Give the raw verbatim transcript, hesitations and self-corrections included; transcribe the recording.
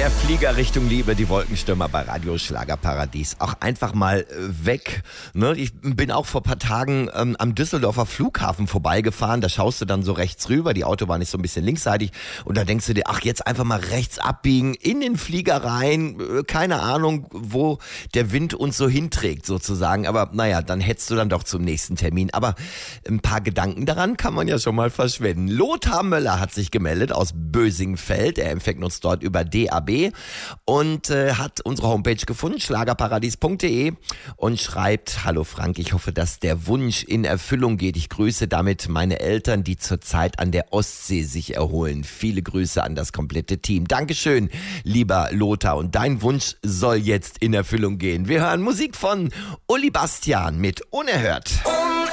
Der Flieger Richtung Liebe, die Wolkenstürmer bei Radio Schlagerparadies. Auch einfach mal äh, weg. Ne? Ich bin auch vor ein paar Tagen ähm, am Düsseldorfer Flughafen vorbeigefahren. Da schaust du dann so rechts rüber. Die Autobahn ist so ein bisschen linksseitig. Und da denkst du dir, ach, jetzt einfach mal rechts abbiegen, in den Flieger rein. Äh, keine Ahnung, wo der Wind uns so hinträgt sozusagen. Aber naja, dann hättest du dann doch zum nächsten Termin. Aber ein paar Gedanken daran kann man ja schon mal verschwenden. Lothar Möller hat sich gemeldet aus Bösingfeld. Er empfängt uns dort über D A B und äh, hat unsere Homepage gefunden, schlagerparadies punkt de, und schreibt: Hallo Frank, ich hoffe, dass der Wunsch in Erfüllung geht. Ich grüße damit meine Eltern, die zurzeit an der Ostsee sich erholen. Viele Grüße an das komplette Team. Dankeschön, lieber Lothar, und dein Wunsch soll jetzt in Erfüllung gehen. Wir hören Musik von Uli Bastian mit Unerhört.